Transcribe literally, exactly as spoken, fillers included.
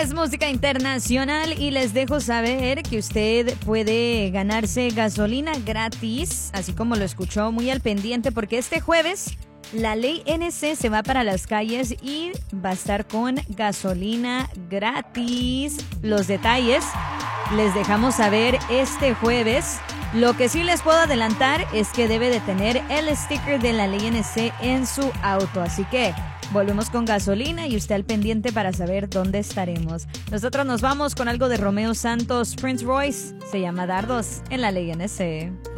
Es música internacional y les dejo saber que usted puede ganarse gasolina gratis, así como lo escuchó, muy al pendiente, porque este jueves la ley N C se va para las calles y va a estar con gasolina gratis. Los detalles les dejamos saber este jueves. Lo que sí les puedo adelantar es que debe de tener el sticker de la ley N C en su auto. Así que volvemos con gasolina y usted al pendiente para saber dónde estaremos. Nosotros nos vamos con algo de Romeo Santos, Prince Royce. Se llama Dardos en la ley N C.